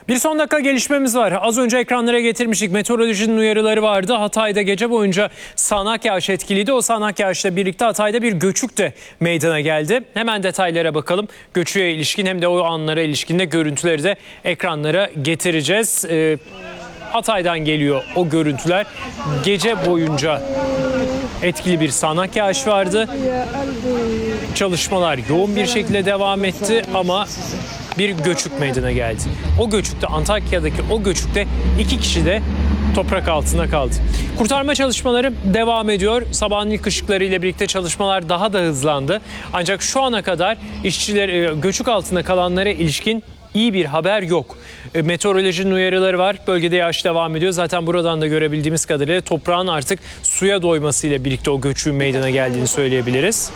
Bir son dakika gelişmemiz var. Az önce ekranlara getirmiştik. Meteorolojinin uyarıları vardı. Hatay'da gece boyunca sağanak yağış etkiliydi. O sağanak yağışla birlikte Hatay'da bir göçük de meydana geldi. Hemen detaylara bakalım. Göçüğe ilişkin hem de o anlara ilişkin de görüntüleri de ekranlara getireceğiz. Hatay'dan geliyor o görüntüler. Gece boyunca etkili bir sağanak yağış vardı. Çalışmalar yoğun bir şekilde devam etti ama bir göçük meydana geldi. O göçükte, Antakya'daki o göçükte 2 kişi de toprak altına kaldı. Kurtarma çalışmaları devam ediyor. Sabahın ilk ışıkları ile birlikte çalışmalar daha da hızlandı. Ancak şu ana kadar işçiler, göçük altında kalanlara ilişkin iyi bir haber yok. Meteorolojinin uyarıları var. Bölgede yağış devam ediyor. Zaten buradan da görebildiğimiz kadarıyla toprağın artık suya doymasıyla birlikte o göçüğün meydana geldiğini söyleyebiliriz.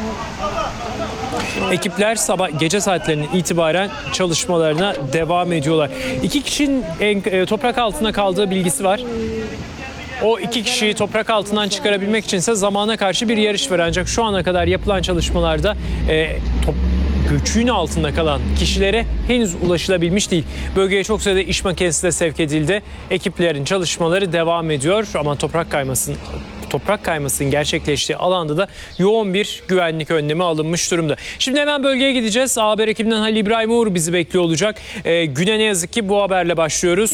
Ekipler gece saatlerinden itibaren çalışmalarına devam ediyorlar. 2 kişinin toprak altında kaldığı bilgisi var. O 2 kişiyi toprak altından çıkarabilmek içinse zamana karşı bir yarış var. Ancak şu ana kadar yapılan çalışmalarda göçüğün altında kalan kişilere henüz ulaşılabilmiş değil. Bölgeye çok sayıda iş makinesi de sevk edildi. Ekiplerin çalışmaları devam ediyor ama toprak kaymasının gerçekleştiği alanda da yoğun bir güvenlik önlemi alınmış durumda. Şimdi hemen bölgeye gideceğiz. A Haber ekibinden Halil İbrahim Uğur bizi bekliyor olacak. Güne ne yazık ki bu haberle başlıyoruz.